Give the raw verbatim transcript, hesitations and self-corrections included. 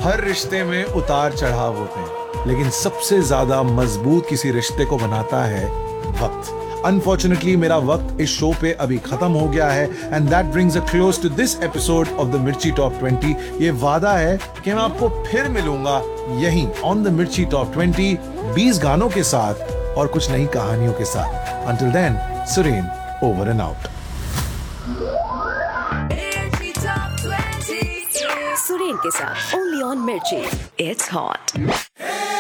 हर रिश्ते में उतार चढ़ाव होते हैं, लेकिन सबसे ज्यादा मजबूत किसी रिश्ते को बनाता है वक्त। अनफॉर्चुनेटली मेरा वक्त इस शो पे अभी खत्म हो गया है, and that brings a close to this episode of the मिर्ची टॉप ट्वेंटी। ये वादा है कि मैं आपको फिर मिलूंगा यहीं ऑन द मिर्ची टॉप ट्वेंटी, बीस गानों के साथ और कुछ नई कहानियों के साथ। Until then, Suren over and out. Suren के साथ ओनली ऑन मिर्ची, इट्स हॉट।